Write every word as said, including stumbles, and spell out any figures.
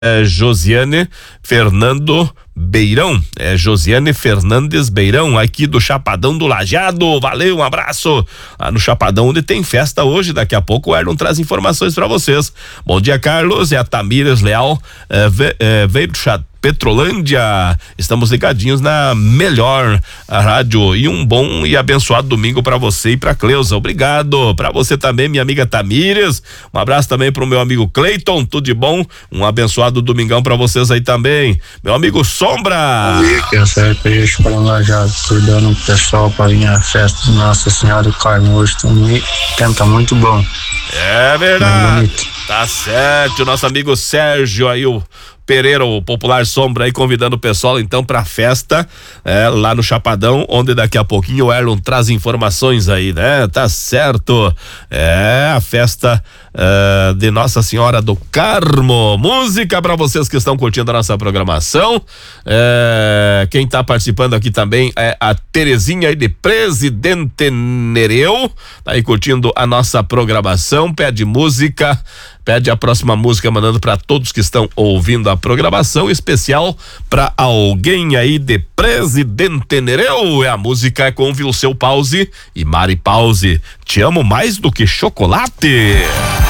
É Josiane Fernando Beirão, é Josiane Fernandes Beirão, aqui do Chapadão do Lajeado. Valeu, um abraço. Lá no Chapadão, onde tem festa hoje, daqui a pouco o Erlon traz informações pra vocês. Bom dia, Carlos, é a Tamires Leal, é, ve, é, veio do Chapadão Petrolândia, estamos ligadinhos na melhor rádio, e um bom e abençoado domingo para você e para Cleusa. Obrigado. Para você também, minha amiga Tamires. Um abraço também pro meu amigo Cleiton, tudo de bom. Um abençoado domingão para vocês aí também. Meu amigo Sombra. Que é certo, peixe para lá já cuidando o pessoal para vir à festa de Nossa Senhora do Carmo hoje. Canta muito bom. É verdade. Tá certo, o nosso amigo Sérgio aí, o Pereira, o popular Sombra aí, convidando o pessoal então pra festa é, lá no Chapadão, onde daqui a pouquinho o Erlon traz informações aí, né? Tá certo, é a festa é, de Nossa Senhora do Carmo. Música pra vocês que estão curtindo a nossa programação. É, quem tá participando aqui também é a Terezinha aí de Presidente Nereu, tá aí curtindo a nossa programação, pede música, pede a próxima música, mandando para todos que estão ouvindo a programação, especial para alguém aí de Presidente Nereu. É a música é com Vilceu Pause e Mari Pause. Te amo mais do que chocolate.